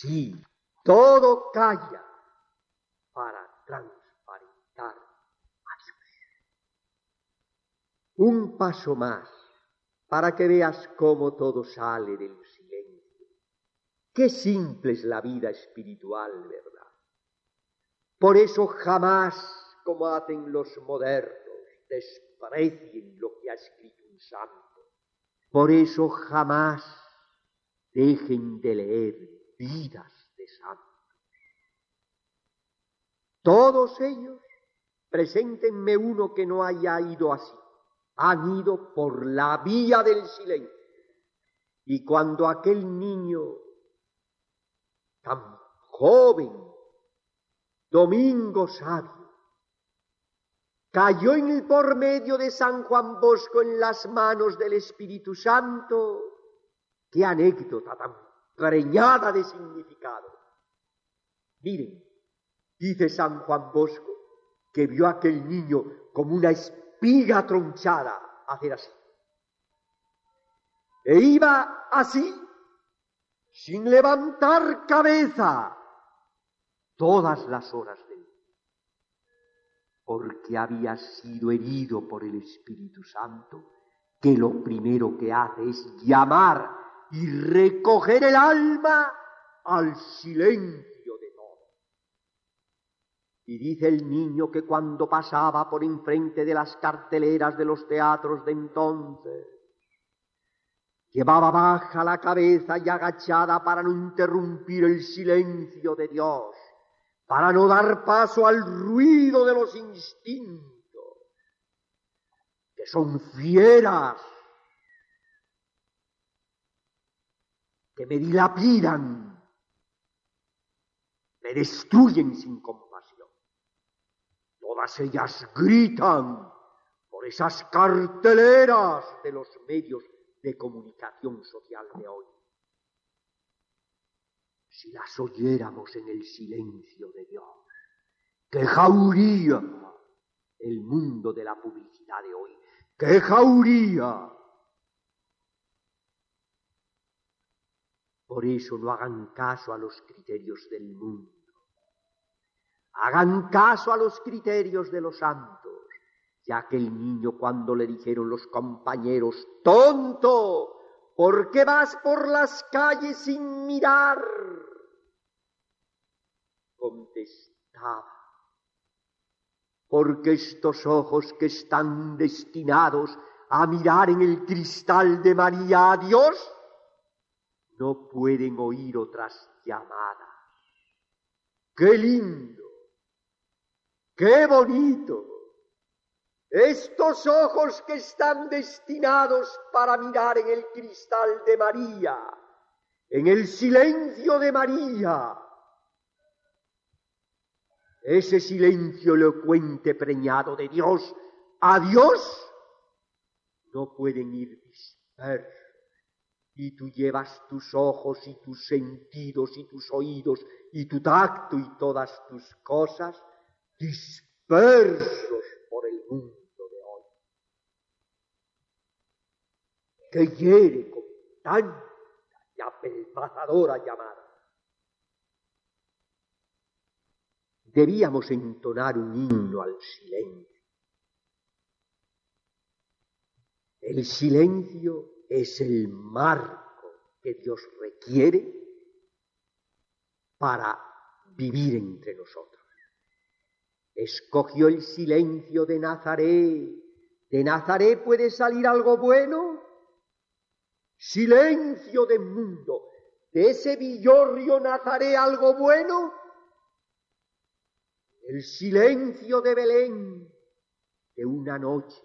Sí, todo calla para transparentar a Dios. Un paso más para que veas cómo todo sale del silencio. Qué simple es la vida espiritual, ¿verdad? Por eso jamás, como hacen los modernos, desprecien lo que ha escrito un santo. Por eso jamás dejen de leer vidas de santos. Todos ellos, preséntenme uno que no haya ido así. Han ido por la vía del silencio. Y cuando aquel niño tan joven, Domingo Sabio, cayó en el por medio de San Juan Bosco en las manos del Espíritu Santo, qué anécdota tan preñada de significado. Miren, dice San Juan Bosco que vio a aquel niño como una espiga tronchada hacer así. E iba así, sin levantar cabeza, todas las horas del día, porque había sido herido por el Espíritu Santo, que lo primero que hace es llamar y recoger el alma al silencio de todo. Y dice el niño que cuando pasaba por enfrente de las carteleras de los teatros de entonces, llevaba baja la cabeza y agachada para no interrumpir el silencio de Dios, para no dar paso al ruido de los instintos, que son fieras, que me dilapidan, me destruyen sin compasión. Todas ellas gritan por esas carteleras de los medios de comunicación social de hoy. Si las oyéramos en el silencio de Dios, ¡qué jauría el mundo de la publicidad de hoy! ¡Qué jauría! Por eso no hagan caso a los criterios del mundo. Hagan caso a los criterios de los santos, ya que el niño, cuando le dijeron los compañeros, ¡tonto! ¿Por qué vas por las calles sin mirar? Contestaba, porque estos ojos que están destinados a mirar en el cristal de María a Dios, no pueden oír otras llamadas. ¡Qué lindo! ¡Qué bonito! Estos ojos que están destinados para mirar en el cristal de María, en el silencio de María, ese silencio elocuente preñado de Dios, a Dios no pueden ir dispersos. Y tú llevas tus ojos y tus sentidos y tus oídos y tu tacto y todas tus cosas dispersos por el mundo de hoy, que hiere con tanta y apelmazadora llamada. Debíamos entonar un himno al silencio. El silencio es el marco que Dios requiere para vivir entre nosotros. Escogió el silencio de Nazaret. ¿De Nazaret puede salir algo bueno? Silencio del mundo. ¿De ese villorrio Nazaret algo bueno? El silencio de Belén, de una noche.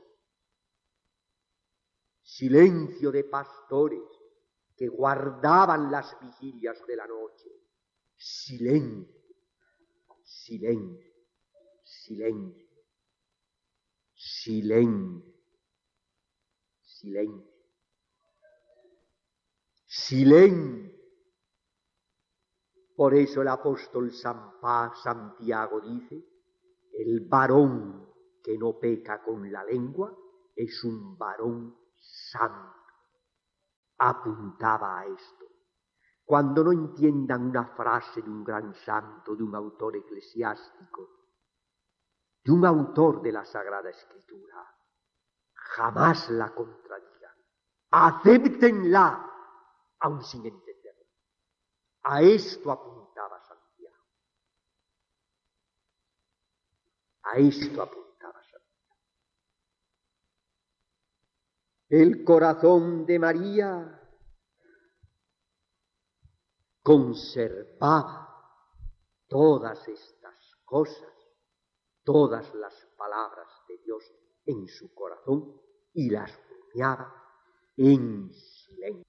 Silencio de pastores que guardaban las vigilias de la noche. Silencio, silencio, silencio, silencio, silencio, silencio. Por eso el apóstol Santiago dice, el varón que no peca con la lengua es un varón santo. Apuntaba a esto. cuando no entiendan una frase de un gran santo, de un autor eclesiástico, de un autor de la Sagrada Escritura, jamás la contradigan. Acéptenla, aun sin entenderla. A esto apuntaba Santiago. A esto apuntaba Santiago. El corazón de María conservaba todas estas cosas, todas las palabras de Dios en su corazón y las rumiaba en silencio.